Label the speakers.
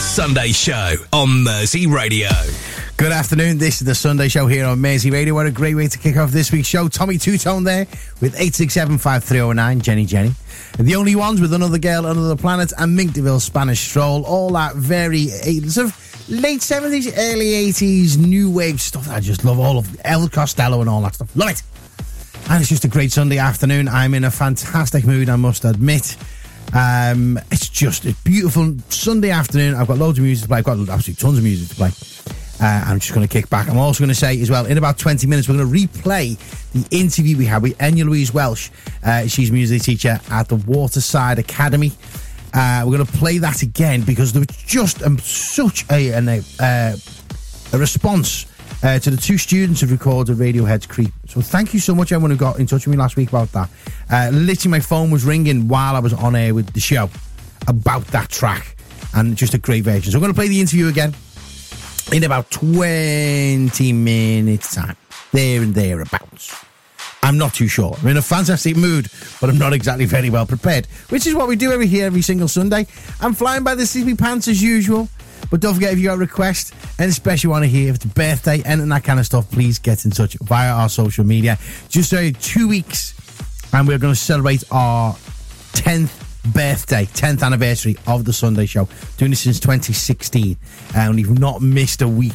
Speaker 1: Sunday Show on Mersey Radio.
Speaker 2: Good afternoon, this is the Sunday Show here on Mersey Radio. What a great way to kick off this week's show. Tommy Two-Tone there with 867-5309, Jenny. The Only Ones with Another Girl, Another Planet, and Mink DeVille, Spanish Stroll. All that very sort of late 70s, early 80s, new wave stuff that I just love. All of El Costello and all that stuff. Love it. And it's just a great Sunday afternoon. I'm in a fantastic mood, I must admit. It's just a beautiful Sunday afternoon. I've got loads of music to play. I've got absolutely tons of music to play. I'm just going to kick back. I'm also going to say as well, in about 20 minutes, we're going to replay the interview we had with Enya Louise Welsh. She's a music teacher at the Waterside Academy. We're going to play that again because there was just such a response to the two students who've recorded Radiohead's Creep. So thank you so much, everyone who got in touch with me last week about that. Literally, my phone was ringing while I was on air with the show about that track, and just a great version. So we're going to play the interview again in about 20 minutes time, there and thereabouts. I'm not too sure. I'm in a fantastic mood, but I'm not exactly very well prepared, which is what we do every single Sunday. I'm flying by the seat of my pants as usual, but don't forget, if you got a request and especially want to hear if it's a birthday and that kind of stuff, please get in touch via our social media. Just 2 weeks and we're going to celebrate our 10th birthday, 10th anniversary of the Sunday Show. Doing this since 2016, and we've not missed a week